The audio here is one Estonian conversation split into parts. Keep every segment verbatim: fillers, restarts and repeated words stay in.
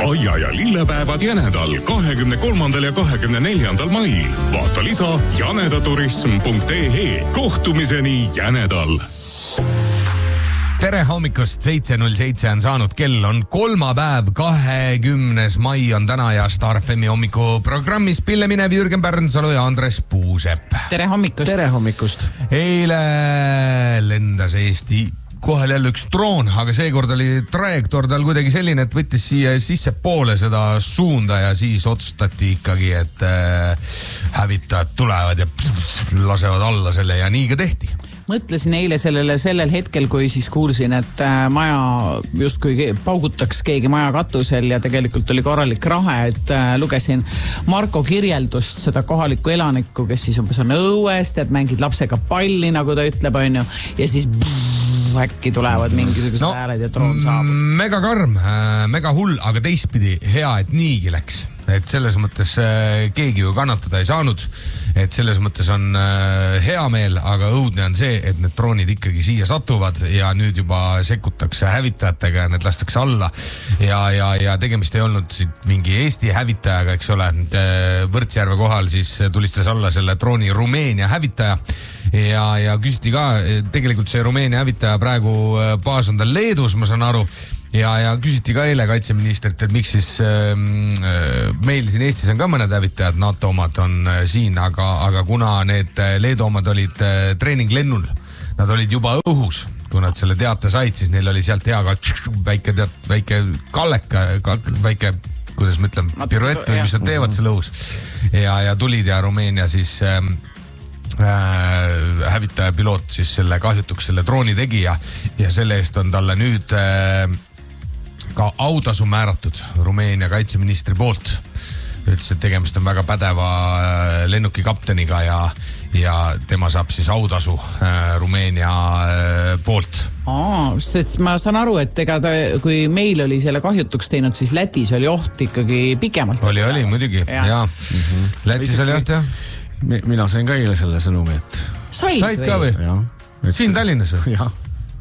aia- ja lillepäevad Jänedal kahekümne kolmandal ja kahekümne neljandal mail. Vaata lisa janedaturism punkt ee. Kohtumiseni Jänedal. Tere hommikust, seitse null seitse on saanud, kell on kolmapäev, kahekümnes mai on täna ja Star F M-i hommikuprogrammis Pille Minev, Jürgen Pärnsalu ja Andres Puusepp. Tere hommikust. Tere hommikust. Eile lendas Eesti kohal jälle üks droon, aga seekord oli trajektoor tal kuidagi selline, et võttis siia sisse poole seda suunda ja siis otsustati ikkagi, et äh, hävitajad tulevad ja pff, lasevad alla selle ja nii ka tehti. Mõtlesin eile sellele sellel hetkel, kui siis kuulsin, et maja justkui paugutaks keegi maja katusel ja tegelikult oli korralik rahe, et lugesin Marko kirjeldust seda kohalikku elanikku, kes siis umbes on õuest, et mängid lapsega palli, nagu ta ütleb, on ju, ja siis pff, äkki tulevad mingisugused no, hääled ja troon saabub. Mega karm, mega hull, aga teistpidi hea, et niigi läks. Et selles mõttes äh, keegi ju kannatada ei saanud, et selles mõttes on äh, hea meel, aga õudne on see, et need droonid ikkagi siia satuvad ja nüüd juba sekkutakse hävitajatega ja need lastakse alla ja, ja, ja tegemist ei olnud siit mingi Eesti hävitajaga, eks ole. Võrtsjärve kohal siis tulistas alla selle drooni Rumeenia hävitaja ja, ja küsiti ka, tegelikult see Rumeenia hävitaja praegu baas on tal Leedus, ma saan aru. Ja, ja küsiti ka eile kaitseministrit, et miks siis äh, meil siin Eestis on ka mõned hävitajad, NATO omad on äh, siin, aga, aga kuna need Leedu omad olid äh, treeninglennul, nad olid juba õhus, kui nad selle teate said, siis neil oli sealt hea ka väike, tead, väike kalleka, väike, kuidas ma ütlen, piruett või mis nad teevad selle õhus. Ja, ja tulid ja Rumeenia siis... Äh, Äh, hävitaja piloot siis selle kahjutuks selle drooni tegi ja, ja selle eest on talle nüüd äh, ka autasu määratud Rumeenia kaitseministri poolt. Ütles, et tegemist on väga pädeva äh, lennuki kapteniga ja, ja tema saab siis autasu äh, Rumeenia äh, poolt. Aa, sest ma saan aru, et ega ta, kui meil oli selle kahjutuks teinud, siis Lätis oli oht ikkagi pikemalt. Oli, oli, muidugi, ja. ja. Mm-hmm. Lätis Isegi... oli oht, jah. Mina sain ka eile selle sõnumi, et... Said, Said ka või? Ja, et... Siin Tallinnas või? Jah.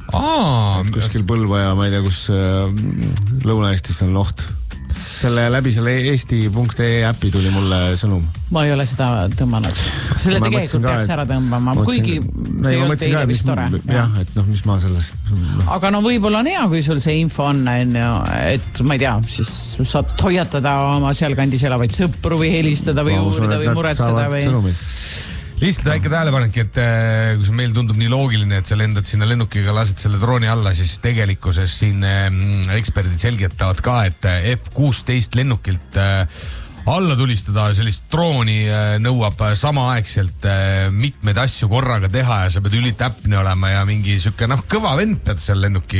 Aa, kuskil Põlva ja ma ei tea, kus äh, Lõuna-Eestis on oht. Selle läbi selle eesti punkt ee äppi tuli mulle sõnum. Ma ei ole seda tõmmanud. Selle tegelikult peaks ära tõmbama, kuigi see ei olnud teile vist tore. Jah, et noh, mis ma sellest... No. Aga no võib-olla on hea, kui sul see info on, et ma ei tea, siis saad hoiatada oma sealkandis elavaid sõpru või helistada või uurida või muretseda või... Lihtsalt väike tähelepanek, et kui see meil tundub nii loogiline, et sa lendad sinna lennukiga, lased selle drooni alla, siis tegelikkuses siin eksperdid selgitavad ka, et F kuusteist lennukilt alla tulistada sellist drooni nõuab samaaegselt mitmeid asju korraga teha ja sa pead ülitäpne olema ja mingi siuke, noh, kõva vend pead seal lennuki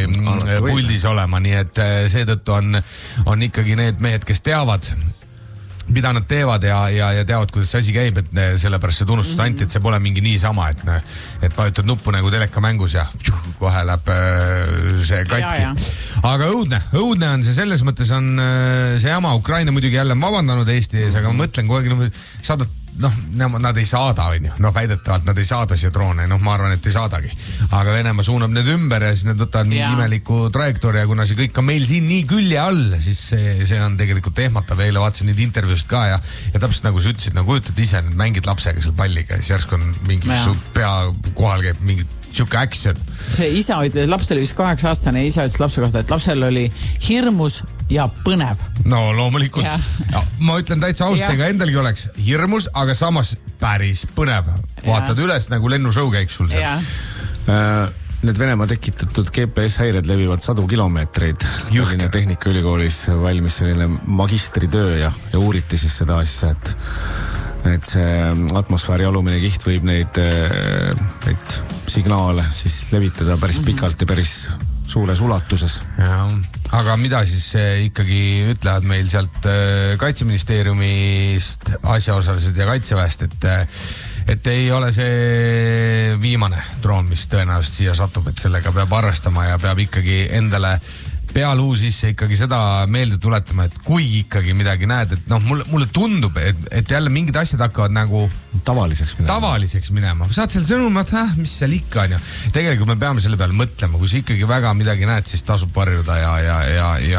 puldis olema, nii et seetõttu on, on ikkagi need mehed, kes teavad, mida nad teevad ja, ja, ja teavad, kuidas see asi käib, et sellepärast see tunnustust anti, et see pole mingi niisama, et, et vajutad nuppu nagu telekamängus ja kohe läheb see katki. Aga õudne, õudne on see, selles mõttes on see jama. Ukraina muidugi jälle vabandanud Eesti ees, aga ma mõtlen kogu aeg, saadad, noh, nad ei saada, on ju. Noh, väidetavalt nad ei saada siia droone, noh, ma arvan, et ei saadagi. Aga Venemaa suunab need ümber ja siis need võtavad mingi imeliku trajektoori ja kuna see kõik on meil siin nii külje all, siis see, see on tegelikult ehmatav. Eile vaatasin neid intervjuust ka ja, ja täpselt nagu sa ütlesid, nagu kujutad ise, need mängid lapsega seal palliga ja siis järsku on mingi su pea kohal käib mingi siuke action. See isa ütles, laps oli vist kaheksa aastane ja isa ütles lapse kohta, et lapsel oli hirmus ja põnev. No loomulikult. Ja. Ja, ma ütlen täitsa austega, endalgi oleks hirmus, aga samas päris põnev. Vaatad ja. Üles nagu lennushow käiks sul seal. Uh, need Venemaa tekitatud G P S-häired levivad sadu kilomeetreid. Tallinna Tehnikaülikoolis valmis selline magistritöö ja, ja uuriti siis seda asja, et et see atmosfääri alumine kiht võib neid, neid signaale siis levitada päris pikalt ja päris suures ulatuses. Ja, aga mida siis ikkagi ütlevad meil sealt Kaitseministeeriumist asjaosalised ja Kaitseväest, et et ei ole see viimane droon, mis tõenäoliselt siia satub, et sellega peab arvestama ja peab ikkagi endale pealuu sisse ikkagi seda meelde tuletama, et kui ikkagi midagi näed, et noh, mulle, mulle tundub, et, et jälle mingid asjad hakkavad nagu tavaliseks minema. Tavaliseks minema. Saad seal sõnumat, häh, mis seal ikka on ju. Tegelikult me peame selle peale mõtlema, kui sa ikkagi väga midagi näed, siis tasub varjuda ja, ja, ja, ja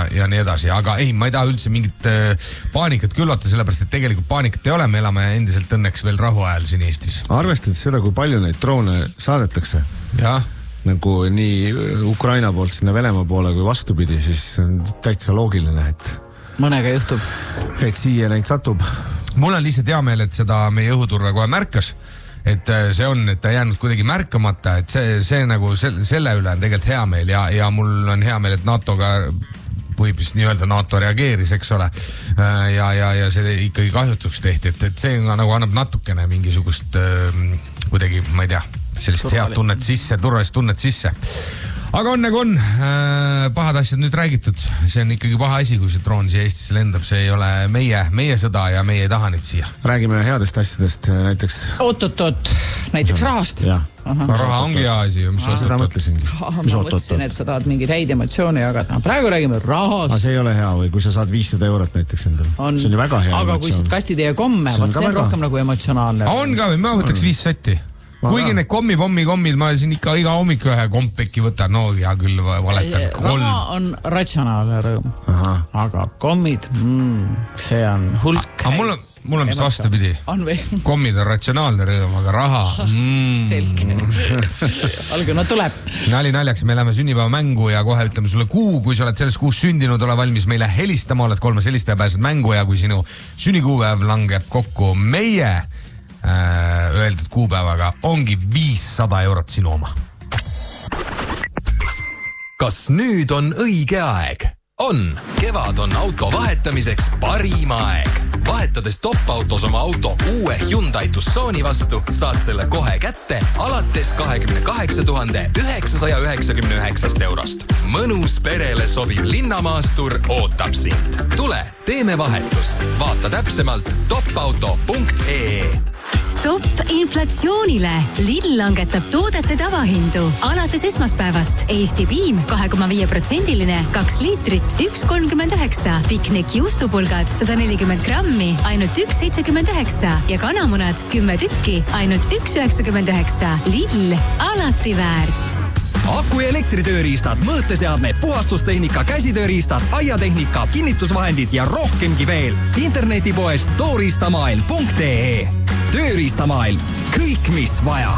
ja, ja nii edasi, aga ei, ma ei taha üldse mingit äh, paanikat külvata, sellepärast, et tegelikult paanikat ei ole, me elame endiselt õnneks veel rahuajal siin Eestis. Arvestades seda, kui palju neid droone saadetakse, ja. nagu nii Ukraina poolt sinna Venemaa poole kui vastupidi, siis on täitsa loogiline, et mõnega juhtub. Et siia neid satub. Mul on lihtsalt hea meel, et seda meie õhuturve kohe märkas, et see on, et ta jäänud kuidagi märkamata, et see, see nagu selle, selle üle on tegelikult hea meel ja, ja mul on hea meel, et NATOga võib vist nii öelda, NATO reageeris, eks ole, ja, ja, ja see ikkagi kahjutuks tehti, et, et see nagu annab natukene mingisugust kuidagi, ma ei tea, sellist Turvali. Head tunnet sisse, turvalist tunnet sisse. Aga on nagu on, pahad asjad nüüd räägitud, see on ikkagi paha asi, kui see droon siia Eestisse lendab, see ei ole meie, meie sõda ja meie ei taha neid siia. Räägime headest asjadest, näiteks... Oot-oot-oot, näiteks rahast. No, raha ongi hea asi, mis oot-oot-oot. Seda mõtlesingi. Ma mõtlesin, et sa tahad mingeid häid emotsioone jagada. Praegu räägime rahast. Aga see ei ole hea või kui sa saad viissada eurot näiteks endale. On, see on ju väga hea aga emotsioon. Kui saad kastid ja komme, see on, see on rohkem nagu emotsionaalne. On ka või, ma võtaks viis sotti. Kuigi need kommi, pommi, kommid, ma siin ikka iga hommik ühe kompeki võtan, no ja küll valetan. Raha on ratsionaalne rõõm, aga kommid, mm, see on hulk. Aga mul on, mul on vist vastupidi. Kommid on ratsionaalne rõõm, aga raha. Mm. Selge. Olgu, no tuleb. Nali naljaks, me läheme sünnipäeva mängu ja kohe ütleme sulle kuu, kui sa oled selles kuus sündinud, ole valmis meile helistama, oled kolmas helistaja, pääsed mängu ja kui sinu sünnikuupäev langeb kokku meie öeldud kuupäevaga, ongi viissada eurot sinu oma. Kas nüüd on õige aeg? On. Kevad on auto vahetamiseks parim aeg. Vahetades top-autos oma auto uue Hyundai Tucsoni vastu, saad selle kohe kätte alates kakskümmend kaheksa tuhande üheksasaja üheksakümne üheksa eurost. Mõnus perele sobiv linnamaastur ootab sind. Tule, teeme vahetust. Vaata täpsemalt topauto punkt ee. Stopp inflatsioonile! Lidl langetab toodete tavahindu. Alates esmaspäevast Eesti piim kaks koma viis protsendiline, kaks liitrit, üks kolmkümmend üheksa. Piknik juustupulgad sada nelikümmend grammi, ainult üks seitsekümmend üheksa. Ja kanamunad kümme tükki, ainult üks üheksakümmend üheksa. Lidl, alati väärt. Aku- ja elektritööriistad, mõõteseadme, puhastustehnika, käsitööriistad, aiatehnika, kinnitusvahendid ja rohkemgi veel. Internetipoes tooriistamaailm punkt ee. Tööriistamaailm. Kõik, mis vaja.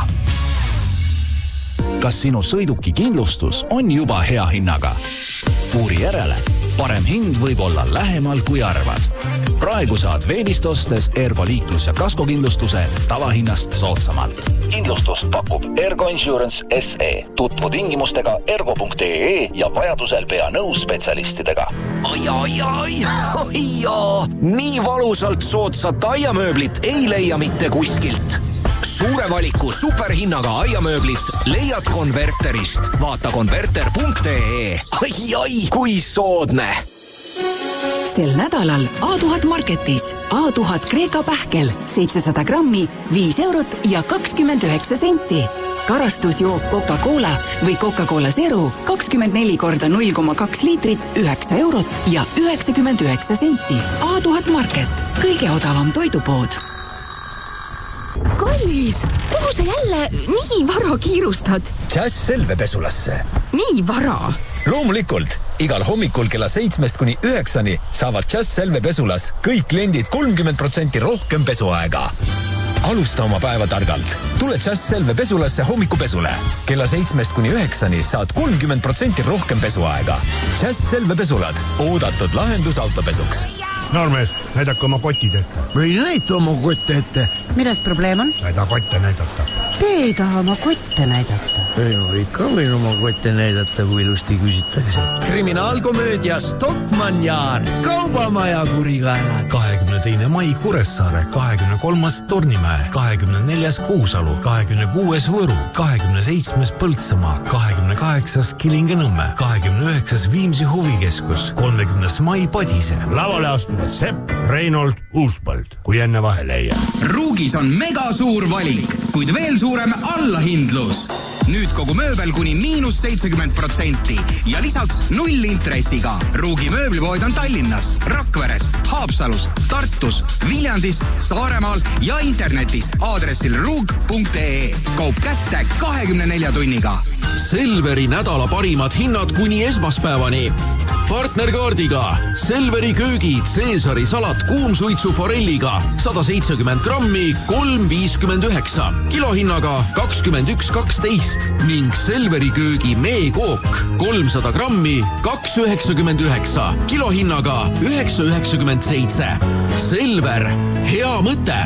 Kas sinu sõiduki kindlustus on juba hea hinnaga? Uuri järele. Parem hind võib olla lähemal kui arvad. Praegu saad veebist ostes Ergo liiklus- ja kaskokindlustuse tavahinnast soodsamalt. Kindlustust pakub Ergo Insurance S E. Tutvu tingimustega ergo punkt ee ja vajadusel pea nõus spetsialistidega. Ai, ai, ai, ai, ai, nii valusalt soodsat aiamööblit ei leia mitte kuskilt. Suure valiku superhinnaga aiamööblit leiad Konverterist. Vaata konverter punkt ee. Ai, ai, kui soodne! Sel nädalal A tuhat Marketis A tuhat Kreeka pähkel seitsesada grammi, viis eurot ja kakskümmend üheksa senti. Karastusjook Coca-Cola või Coca-Cola Zero kakskümmend neli korda null koma kaks liitrit, üheksa eurot ja üheksakümmend üheksa senti. A tuhat Market, kõige odavam toidupood. Kallis, kuhu sa jälle nii vara kiirustad? Jazz Selve pesulasse. Nii vara? Loomulikult, igal hommikul kella seitsmest kuni üheksani saavad Jazz Selve pesulas kõik kliendid kolmkümmend protsenti rohkem pesuaega. Alusta oma päeva targalt. Tule Jazz Selve pesulasse hommikupesule. Kella seitsmest kuni üheksani saad kolmkümmend protsenti rohkem pesuaega. Jazz Selve pesulad. Oodatud lahendus autopesuks. Noormees, näidake oma kotid ette. Või näita oma kotte ette. Milles probleem on? Näida kotte näidata. Te ei taha oma kotte näidata. Ei, ikka võin oma kotte näidata, kui ilusti küsitakse. Kriminaalkomöödia Stockmann Yard. Kaubamaja kurikaelad. kahekümne teine mai Kuressaare, kahekümne kolmas Tornimäe, kahekümne neljas Kuusalu, kahekümne kuues Võru, kahekümne seitsmes Põltsamaa, kahekümne kaheksas Kilinge-Nõmme, kahekümne üheksas Viimsi huvikeskus, kolmekümnes mai Padise. Lavale astuvad Sepp, Reinold, Uuspõld, kui enne vahele ei jää. Ruugis on mega suur valik, kuid veel suurem allahindlus. Nüüd kogu mööbel kuni miinus seitsekümmend protsenti ja lisaks null intressiga. Ruugi mööblipood on Tallinnas, Rakveres, Haapsalus, Tartus, Viljandis, Saaremaal ja internetis aadressil ruug punkt ee. Kaup kätte kahekümne nelja tunniga. Selveri nädala parimad hinnad kuni esmaspäevani. partnerkaardiga Selveri köögi Caesari salat kuumsuitsu forelliga sada seitsekümmend grammi kolm viiskümmend üheksa, kilohinnaga kakskümmend üks kaksteist ning Selveri köögi meekook kolmsada grammi kaks üheksakümmend üheksa, kilohinnaga üheksa üheksakümmend seitse. Selver, hea mõte!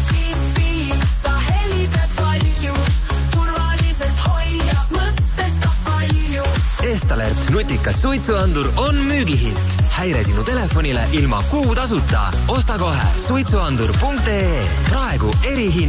Estalert nutikas suitsuandur on müügihitt. Häire sinu telefonile ilma kuu tasuta. Osta kohe suitsuandur punkt ee. Praegu erihind